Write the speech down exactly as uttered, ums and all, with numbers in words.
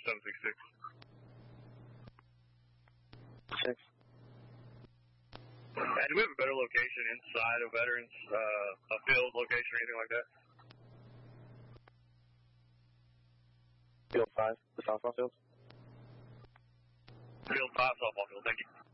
seven six six. Six. And do we have a better location inside of Veterans, uh, a field location or anything like that? Field five, the softball field. Field five softball field, thank you.